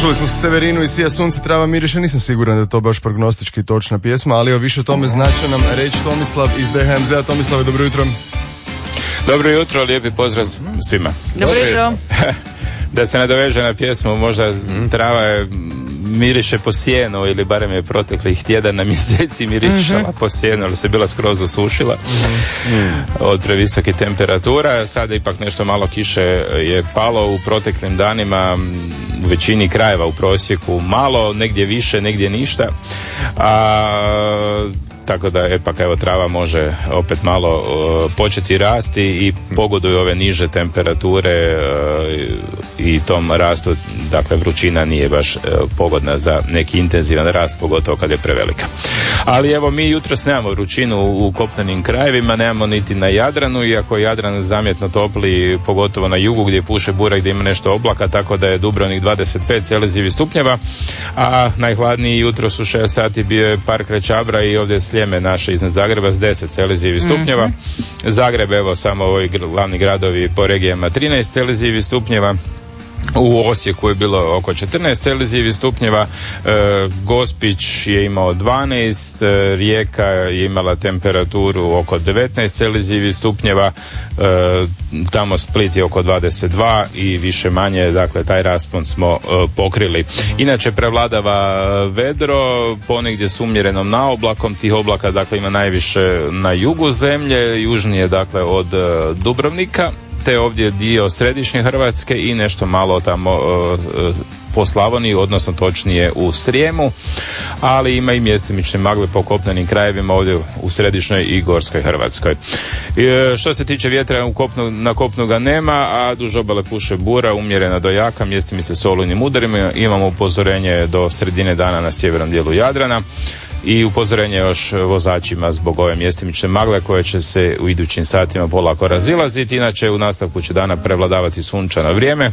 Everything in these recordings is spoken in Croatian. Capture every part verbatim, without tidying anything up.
Slušali smo Severinu i Sija sunce, trava miriše, nisam siguran da je to baš prognostički točna pjesma, ali o više o tome znače nam reći Tomislav iz D H M Z-a. Tomislave, dobro jutro. Dobro jutro, lijepi pozdrav svima. Dobro jutro. Da se nadoveže na pjesmu, možda trava je miriše po sjenu, ili barem je proteklih tjedana mjeseci mirišala mm-hmm. po sjenu, ali se bila skroz osušila mm-hmm. od previsokih temperatura. Sada ipak nešto malo kiše je palo u proteklim danima, u većini krajeva u prosjeku malo, negdje više, negdje ništa. A tako da ipak evo trava može opet malo uh, početi rasti i pogoduju ove niže temperature uh, i tom rastu, dakle vrućina nije baš uh, pogodna za neki intenzivan rast, pogotovo kad je prevelika. Ali evo mi jutros nemamo vrućinu u kopnenim krajevima, nemamo niti na Jadranu, iako je Jadran zamjetno topli, pogotovo na jugu gdje puše bura, gdje ima nešto oblaka, tako da je Dubrovnik dvadeset pet celzijevih stupnjeva, a najhladniji jutros u šest sati bio je Park Rečabra i ovdje Sljeme naše iznad Zagreba s deset celzijevih stupnjeva. Mm-hmm. Zagreb, evo samo ovi glavni gradovi po regijama trinaest celzijevih stupnjeva. U Osijeku je bilo oko četrnaest celzijevih stupnjeva, e, Gospić je imao dvanaest, e, Rijeka je imala temperaturu oko devetnaest celzijevih stupnjeva, e, tamo Split je oko dvadeset dva i više manje, dakle taj raspon smo e, pokrili. Inače prevladava vedro, ponegdje s umjerenom naoblakom, tih oblaka dakle ima najviše na jugu zemlje, južnije dakle od e, Dubrovnika, te ovdje dio središnje Hrvatske i nešto malo tamo uh, po Slavoniji, odnosno točnije u Srijemu, ali ima i mjestimične magle po kopnenim krajevima ovdje u središnjoj i gorskoj Hrvatskoj. E, što se tiče vjetra u kopnu, na kopnu ga nema, a duž obale puše bura, umjerena do jaka, mjestimice s olujnim udarima, imamo upozorenje do sredine dana na sjevernom dijelu Jadrana. I upozorenje još vozačima zbog ove mjestimične magle koje će se u idućim satima polako razilaziti. Inače u nastavku će dana prevladavati sunčano vrijeme. E,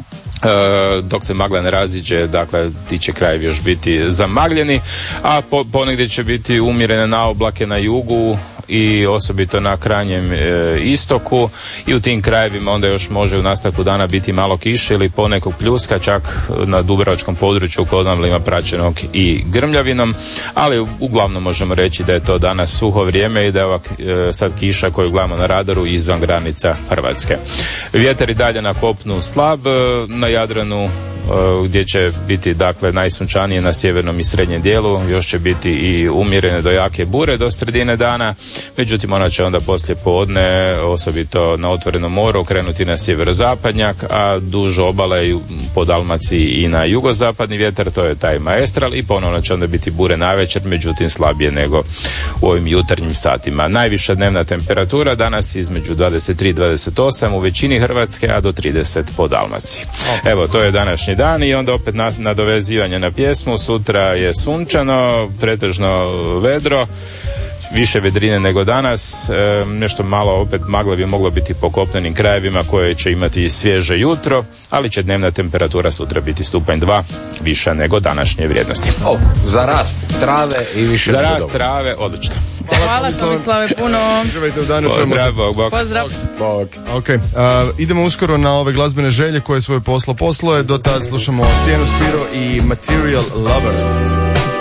dok se magla ne raziđe, dakle ti će krajevi još biti zamagljeni, a po, ponegdje će biti umjerene naoblake na jugu i osobito na krajnjem e, istoku, i u tim krajevima onda još može u nastavku dana biti malo kiše ili ponekog pljuska, čak na dubrovačkom području kod Konavlima praćenog i grmljavinom, ali uglavnom možemo reći da je to danas suho vrijeme i da je ova e, sad kiša koju gledamo na radaru izvan granica Hrvatske. Vjetar i dalje na kopnu slab, na Jadranu gdje će biti dakle najsunčanije na sjevernom i srednjem dijelu, još će biti i umjerene do jake bure do sredine dana, međutim ona će onda poslije podne, osobito na otvorenom moru, krenuti na sjeverozapadnjak, a duž obale po Dalmaciji i na jugozapadni vjetar, to je taj maestral, i ponovno će onda biti bure navečer, međutim slabije nego u ovim jutarnjim satima. Najviša dnevna temperatura danas između dvadeset tri do dvadeset osam u većini Hrvatske, a do trideset po Dalmaciji. Evo, to je današnji dan i onda opet nadovezivanje na pjesmu. Sutra je sunčano, pretežno vedro, više vedrine nego danas, e, nešto malo opet magle bi moglo biti po kopnenim krajevima koje će imati svježe jutro, ali će dnevna temperatura sutra biti stupanj dva viša nego današnje vrijednosti. Oh, za rast trave i više. Za rast trave, odlično. Hvala Tomislave puno. Uživajte u danu. Pozdrav, bog, bog. Pozdrav. Bog. Ok, uh, idemo uskoro na ove glazbene želje koje svoje poslo posloje. Do tad slušamo Sienu Spiro i Material Lover.